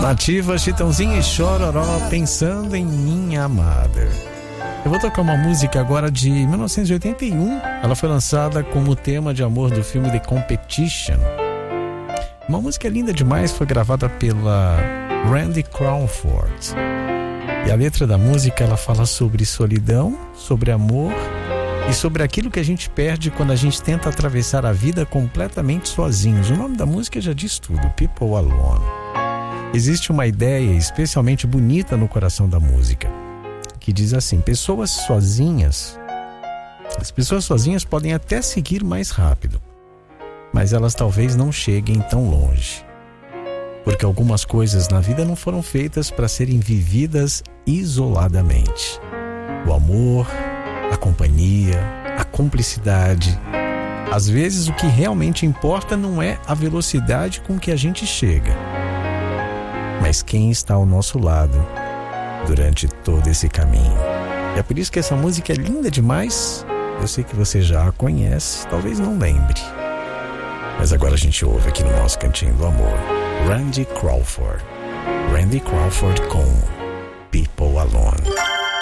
Nativa, Chitãozinho e Chororó, Pensando em Minha Amada. Eu vou tocar uma música agora de 1981. Ela foi lançada como tema de amor do filme The Competition. Uma música linda demais, foi gravada pela Randy Crawford. E a letra da música, ela fala sobre solidão, sobre amor e sobre aquilo que a gente perde quando a gente tenta atravessar a vida completamente sozinhos. O nome da música já diz tudo, People Alone. Existe uma ideia especialmente bonita no coração da música, que diz assim: as pessoas sozinhas podem até seguir mais rápido, mas elas talvez não cheguem tão longe, porque algumas coisas na vida não foram feitas para serem vividas isoladamente. O amor, a companhia, a cumplicidade. Às vezes o que realmente importa não é a velocidade com que a gente chega, mas quem está ao nosso lado durante todo esse caminho. É por isso que essa música é linda demais. Eu sei que você já a conhece, talvez não lembre, mas agora a gente ouve aqui no nosso Cantinho do Amor, Randy Crawford com People Alone.